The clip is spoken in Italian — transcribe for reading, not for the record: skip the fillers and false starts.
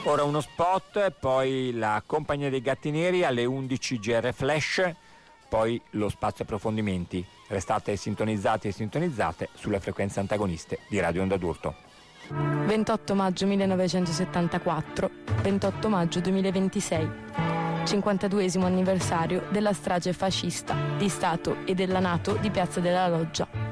Ora uno spot, poi la Compagnia dei Gatti Neri alle 11 GR Flash, poi lo spazio approfondimenti. Restate sintonizzati e sintonizzate sulle frequenze antagoniste di Radio Onda d'Urto. 28 maggio 1974, 28 maggio 2026. 52esimo anniversario della strage fascista di Stato e della NATO di Piazza della Loggia.